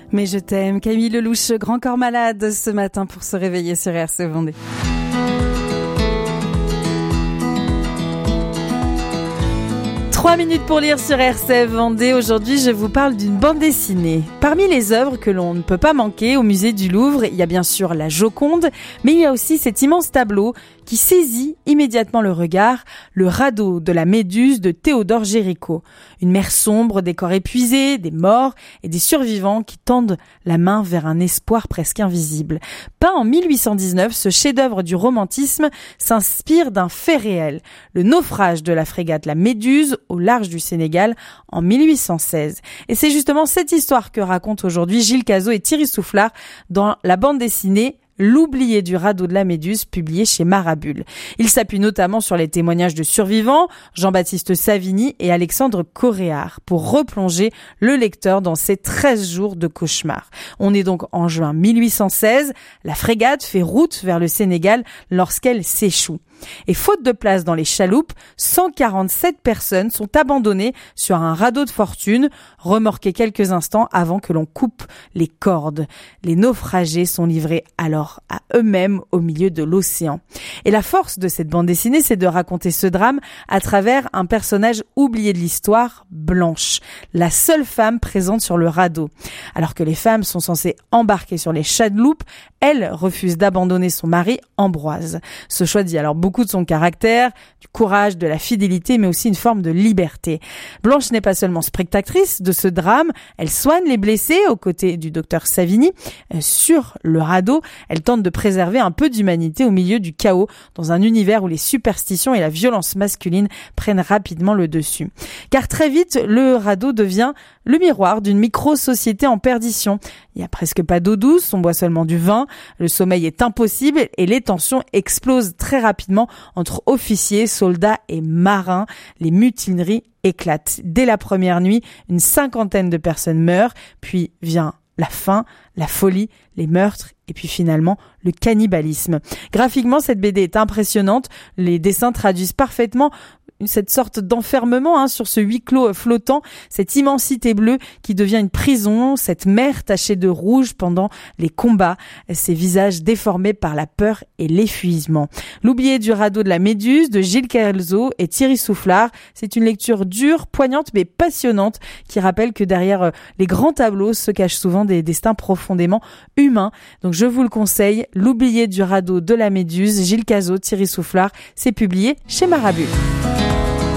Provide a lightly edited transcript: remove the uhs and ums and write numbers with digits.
Mais je t'aime, Camille Lelouch, grand corps malade ce matin pour se réveiller sur RC Vendée. Trois minutes pour lire sur RCF Vendée. Aujourd'hui, je vous parle d'une bande dessinée. Parmi les œuvres que l'on ne peut pas manquer au musée du Louvre, il y a bien sûr la Joconde, mais il y a aussi cet immense tableau qui saisit immédiatement le regard, le radeau de la Méduse de Théodore Géricault. Une mer sombre, des corps épuisés, des morts et des survivants qui tendent la main vers un espoir presque invisible. Peint en 1819, ce chef-d'œuvre du romantisme s'inspire d'un fait réel, le naufrage de la frégate la Méduse au large du Sénégal en 1816. Et c'est justement cette histoire que racontent aujourd'hui Gilles Cazot et Thierry Soufflard dans la bande dessinée L'oublié du radeau de la Méduse, publié chez Marabule. Il s'appuie notamment sur les témoignages de survivants, Jean-Baptiste Savigny et Alexandre Coréard, pour replonger le lecteur dans ces 13 jours de cauchemar. On est donc en juin 1816, la frégate fait route vers le Sénégal lorsqu'elle s'échoue. Et faute de place dans les chaloupes, 147 personnes sont abandonnées sur un radeau de fortune, remorquées quelques instants avant que l'on coupe les cordes. Les naufragés sont livrés alors à eux-mêmes au milieu de l'océan. Et la force de cette bande dessinée, c'est de raconter ce drame à travers un personnage oublié de l'histoire, Blanche, la seule femme présente sur le radeau. Alors que les femmes sont censées embarquer sur les chaloupes, elle refuse d'abandonner son mari, Ambroise. Ce choix dit alors beaucoup de son caractère, du courage, de la fidélité, mais aussi une forme de liberté. Blanche n'est pas seulement spectatrice de ce drame, elle soigne les blessés aux côtés du docteur Savigny. Sur le radeau, elle tente de préserver un peu d'humanité au milieu du chaos, dans un univers où les superstitions et la violence masculine prennent rapidement le dessus. Car très vite, le radeau devient le miroir d'une micro-société en perdition. Il n'y a presque pas d'eau douce, on boit seulement du vin, le sommeil est impossible et les tensions explosent très rapidement entre officiers, soldats et marins. Les mutineries éclatent. Dès la première nuit, une 50aine de personnes meurent, puis vient la faim, la folie, les meurtres et puis finalement le cannibalisme. Graphiquement, cette BD est impressionnante. Les dessins traduisent parfaitement cette sorte d'enfermement sur ce huis clos flottant, cette immensité bleue qui devient une prison, cette mer tachée de rouge pendant les combats, ces visages déformés par la peur et l'épuisement. L'oublié du radeau de la Méduse de Gilles Cazot et Thierry Soufflard, c'est une lecture dure, poignante mais passionnante qui rappelle que derrière les grands tableaux se cachent souvent des destins profondément humains. Donc je vous le conseille, L'oublié du radeau de la Méduse, Gilles Cazot, Thierry Soufflard, c'est publié chez Marabule.